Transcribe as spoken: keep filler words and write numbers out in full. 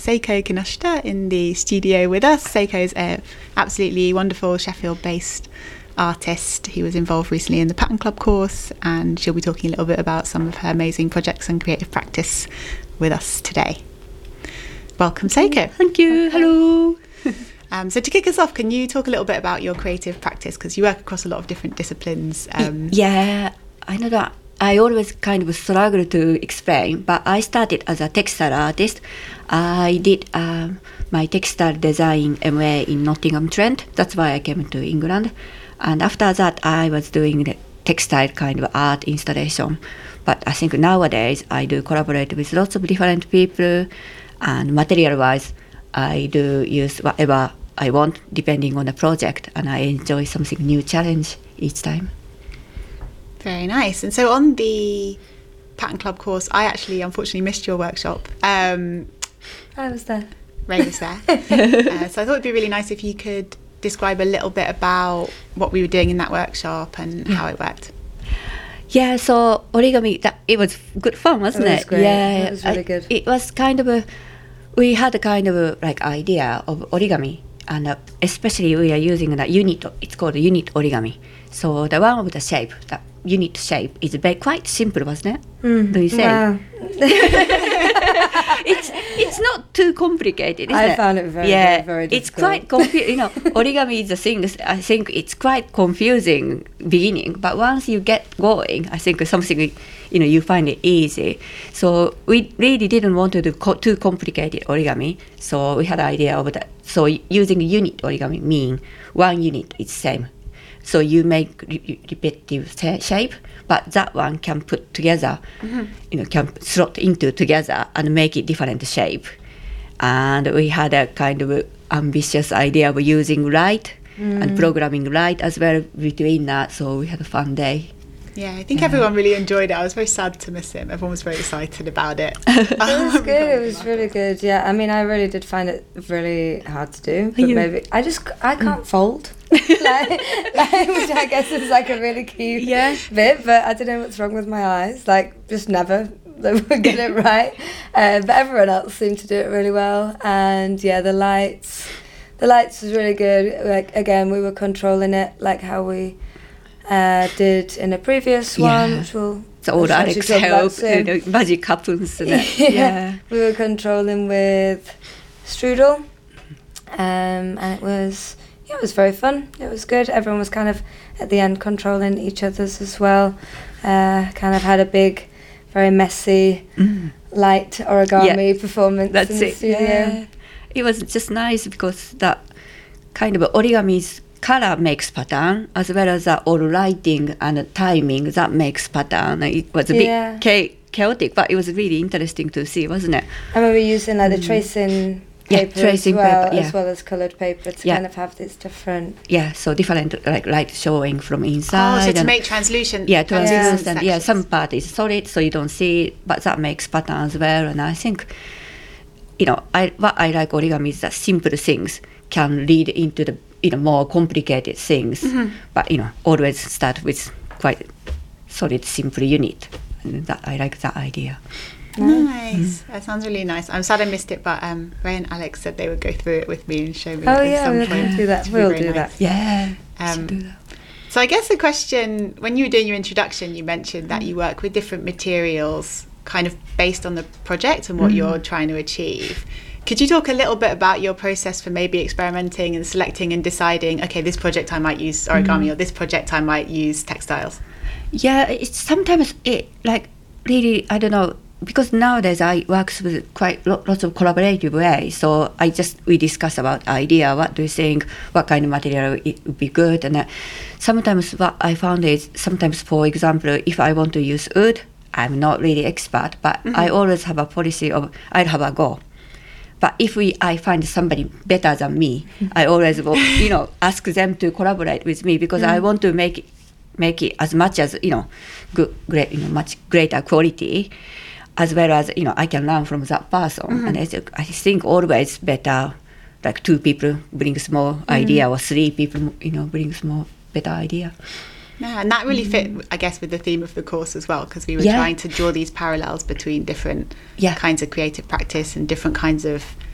Seiko Kinoshita in the studio with us. Seiko is an absolutely wonderful Sheffield-based artist who was involved recently in the Pattern Club course, and she'll be talking a little bit about some of her amazing projects and creative practice with us today. Welcome, Seiko. Thank you. Hello. Um, so to kick us off, can you talk a little bit about your creative practice? Because you work across a lot of different disciplines. Um, yeah, I know that I always kind of struggle to explain, but I started as a textile artist. I did um, my textile design M A in Nottingham Trent. That's why I came to England. And after that, I was doing the textile kind of art installation. But I think nowadays I do collaborate with lots of different people, and material-wise, I do use whatever I want depending on the project, and I enjoy something new challenge each time. Very nice. And so on the Pattern Club course, I actually unfortunately missed your workshop. Um, I was there. Ray was there. uh, so I thought it'd be really nice if you could describe a little bit about what we were doing in that workshop and yeah. how it worked. Yeah, so origami, that, it was good fun, wasn't it? It was great. Yeah, it was really I, good. It was kind of a, we had a kind of a, like idea of origami, and uh, especially we are using the unit, it's called unit origami. So the one of the shape, the unit shape is very, quite simple, wasn't it? Mm. Do you say? Wow. it's it's not too complicated, isn't I it? found it very, yeah, very, very difficult. It's quite confusing. You know, origami is a thing. I think it's quite confusing beginning, but once you get going, I think something, you know, you find it easy. So we really didn't want to do co- too complicated origami. So we had an idea of that. So using unit origami mean one unit is same. So you make re- repetitive shape, but that one can put together, mm-hmm. you know, can slot into together and make it different shape. And we had a kind of ambitious idea of using light mm. and programming light as well between that. So we had a fun day. Yeah, I think yeah. everyone really enjoyed it. I was very sad to miss him. Everyone was very excited about it. It was good. It was really good. Yeah, I mean, I really did find it really hard to do. But you? maybe I just I can't mm. fold, like, like, which I guess is like a really key yeah. bit. But I don't know what's wrong with my eyes. Like, just never get it right. Uh, but everyone else seemed to do it really well. And yeah, the lights, the lights was really good. Like again, we were controlling it like how we. Uh, did in a previous yeah. one, which will so all Alex help, you know, magic happens. yeah. yeah, we were controlling with strudel, um, and it was yeah, it was very fun. It was good. Everyone was kind of at the end controlling each other's as well. Uh, kind of had a big, very messy mm. light origami yeah. performance. That's in the it. studio. Yeah. It was just nice because that kind of origami's color makes pattern, as well as the all lighting and timing that makes pattern. It was a bit yeah. cha- chaotic, but it was really interesting to see, wasn't it? I remember using like the tracing yeah, paper tracing as well, paper, yeah. as well as coloured paper to yeah. kind of have this different. Yeah, so different like light showing from inside. Oh, so to make translucent. Yeah, translucent. Yeah. Yeah, some part is solid, so you don't see it, but that makes pattern as well. And I think, you know, I what I like origami is that simple things can lead into the you know more complicated things, mm-hmm. but you know always start with quite solid, simple unit. And that I like that idea. Nice. Mm. That sounds really nice. I'm sad I missed it, but um, Ray and Alex said they would go through it with me and show me. Oh at yeah, some we'll point. do that. We'll do nice. that. Yeah. Um, do that. So I guess the question, when you were doing your introduction, you mentioned that you work with different materials, kind of based on the project and what mm. you're trying to achieve. Could you talk a little bit about your process for maybe experimenting and selecting and deciding, okay, this project I might use origami mm. or this project I might use textiles? Yeah, it's sometimes it like really, I don't know, because nowadays I work with quite lo- lots of collaborative way. So I just, we discuss about idea, what do you think, what kind of material it would be good. And uh, sometimes what I found is, sometimes for example, if I want to use wood, I'm not really expert, but mm-hmm. I always have a policy of, I'll have a go. But if we, I find somebody better than me, I always will, you know, ask them to collaborate with me because mm. I want to make it, make it as much as, you know, good, great, you know, much greater quality, as well as, you know, I can learn from that person. Mm-hmm. And I, th- I think always better, like two people brings more mm. idea, or three people, you know, brings more better idea. Yeah, and that really fit, I guess, with the theme of the course as well, because we were yeah. trying to draw these parallels between different yeah. kinds of creative practice and different kinds of